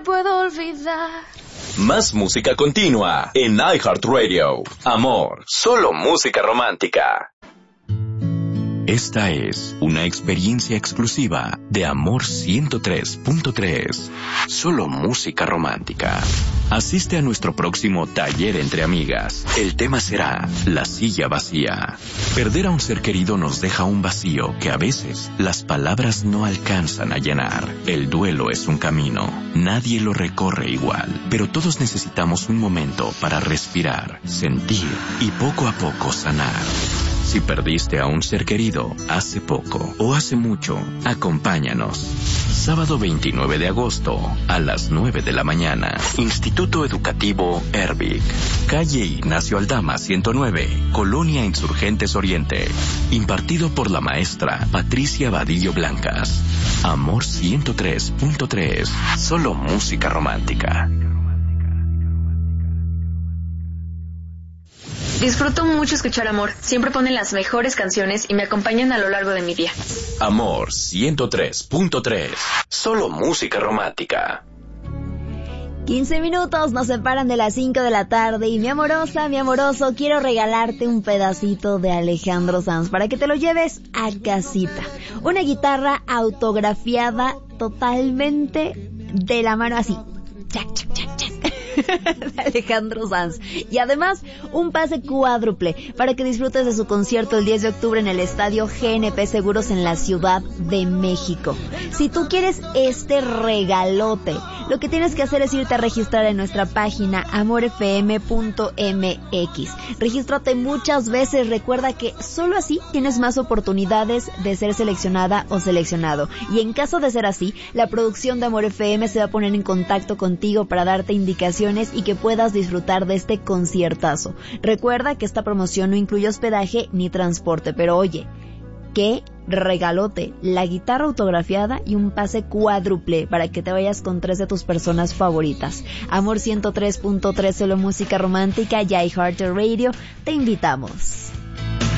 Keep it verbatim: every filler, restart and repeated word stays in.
puedo olvidar. Más música continua en iHeartRadio. Amor, solo música romántica. Esta es una experiencia exclusiva de Amor ciento tres punto tres. Solo música romántica. Asiste a nuestro próximo taller entre amigas. El tema será la silla vacía. Perder a un ser querido nos deja un vacío que a veces las palabras no alcanzan a llenar. El duelo es un camino. Nadie lo recorre igual, pero todos necesitamos un momento para respirar, sentir y poco a poco sanar. Si perdiste a un ser querido hace poco o hace mucho, acompáñanos. Sábado veintinueve de agosto a las nueve de la mañana. Instituto Educativo Erbic. Calle Ignacio Aldama ciento nueve, Colonia Insurgentes Oriente. Impartido por la maestra Patricia Vadillo Blancas. Amor ciento tres punto tres. Solo música romántica. Disfruto mucho escuchar Amor. Siempre ponen las mejores canciones y me acompañan a lo largo de mi día. Amor ciento tres punto tres. Solo música romántica. quince minutos nos separan de las cinco de la tarde y mi amorosa, mi amoroso, quiero regalarte un pedacito de Alejandro Sanz para que te lo lleves a casita. Una guitarra autografiada totalmente de la mano así. Chac, chac, chac, chac. De Alejandro Sanz. Y además un pase cuádruple para que disfrutes de su concierto el diez de octubre en el estadio G N P Seguros en la Ciudad de México. Si tú quieres este regalote, lo que tienes que hacer es irte a registrar en nuestra página amor f m punto m x. Regístrate muchas veces, recuerda que solo así tienes más oportunidades de ser seleccionada o seleccionado. Y en caso de ser así, la producción de Amor F M se va a poner en contacto contigo para darte indicaciones y que puedas disfrutar de este conciertazo. Recuerda que esta promoción no incluye hospedaje ni transporte, pero oye, qué regalote, la guitarra autografiada y un pase cuádruple para que te vayas con tres de tus personas favoritas. Amor ciento tres punto tres, solo música romántica y iHeartRadio, te invitamos.